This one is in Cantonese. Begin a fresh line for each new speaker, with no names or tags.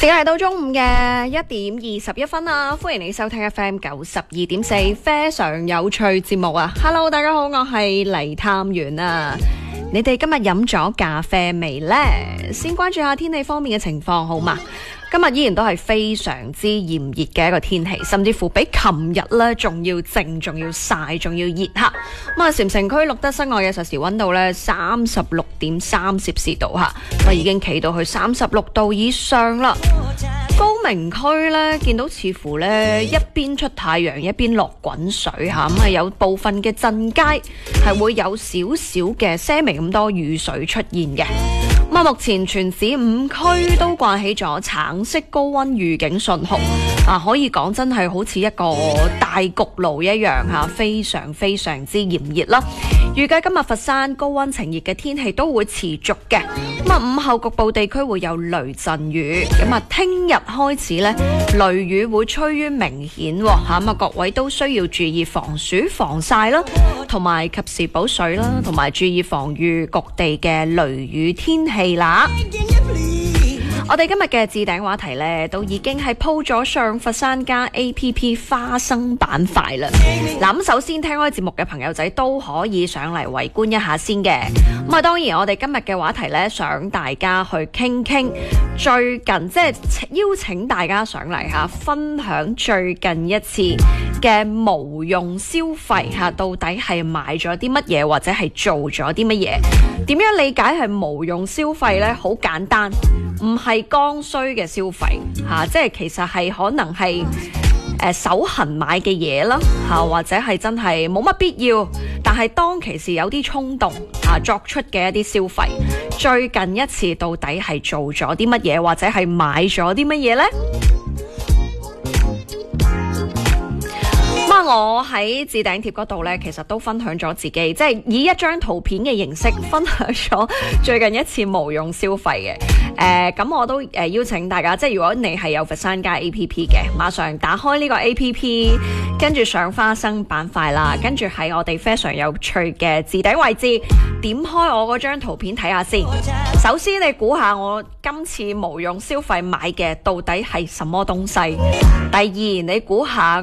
時間嚟到中午嘅1:21啦，歡迎你收聽 FM 92.4非常有趣節目啊 ！Hello， 大家好，我係黎探員啊！你哋今日飲咗咖啡未呢？先關注下天氣方面嘅情況好嘛？今日依然都係非常之炎熱嘅一個天氣，甚至乎比琴日咧仲要靜、仲要曬、仲要熱嚇。咁啊，禪城區錄得室外嘅實時溫度咧36.3攝氏度嚇，咁已經企到去36度以上啦。高明區咧見到似乎咧一邊出太陽一邊落滾水嚇，咁啊有部分嘅鎮街係會有少少嘅些微咁多雨水出現嘅。咁啊，目前全市5區都掛起咗橙色高溫預警信號啊，可以講真係好似一個大焗爐一樣嚇，非常非常之炎熱啦。預計今日佛山高溫晴熱嘅天氣都會持續嘅。咁啊，午後局部地區會有雷陣雨。咁啊，聽日開始呢，雷雨會趨於明顯嚇，咁啊各位都需要注意防暑防曬啦，同埋及時補水啦，同埋注意防禦各地嘅雷雨天氣啦。我哋今日嘅置頂話題呢，都已經係鋪咗上佛山家 APP 花生板塊啦。嗱，咁首先聽開節目嘅朋友仔都可以上嚟圍觀一下先嘅。咁啊，當然我哋今日嘅話題呢，想大家去傾傾最近，即係邀請大家上嚟嚇，分享最近一次嘅無用消費嚇，到底係買咗啲乜嘢或者係做咗啲乜嘢？點樣理解係無用消費呢？好簡單，唔係剛需嘅消費嚇，即係其實係可能係手痕買嘅嘢啦嚇，或者係真係冇乜必要，但係當其時有啲衝動嚇作出嘅一啲消費。最近一次到底係做咗啲乜嘢，或者係買咗啲乜嘢呢？我喺置頂貼嗰度呢，其實都分享咗自己，即係以一張圖片嘅形式分享咗最近一次無用消費嘅。咁我都邀請大家，即係如果你係有佛山家 APP 嘅，馬上打開呢個 APP， 跟住上花生板塊啦，跟住喺我哋非常有趣嘅置頂位置，點開我嗰張圖片睇下先。首先你估下我今次無用消費買嘅到底係什麼東西？第二，你估下